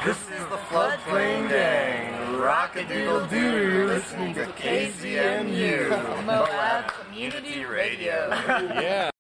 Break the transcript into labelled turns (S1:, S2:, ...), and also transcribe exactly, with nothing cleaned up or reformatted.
S1: This is the Floodplain Gang. Rock-a-doodle-doo. You're listening to K C M U.
S2: Moab Community Radio.
S3: Yeah.